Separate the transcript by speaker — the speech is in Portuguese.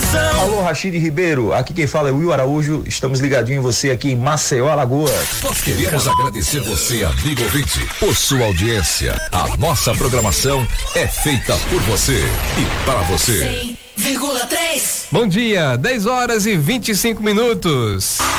Speaker 1: Alô, Rachid Ribeiro, aqui quem fala é Will Araújo, estamos ligadinhos em você aqui em Maceió, Alagoas.
Speaker 2: Nós queremos agradecer você, amigo ouvinte, por sua audiência. A nossa programação é feita por você e para você.
Speaker 3: 100,3.
Speaker 4: Bom dia, 10 horas e 25 minutos.